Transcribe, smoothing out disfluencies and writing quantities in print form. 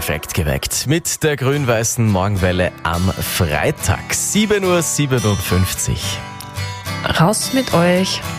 Perfekt geweckt mit der grün-weißen Morgenwelle am Freitag, 7:57 Uhr. Raus mit euch.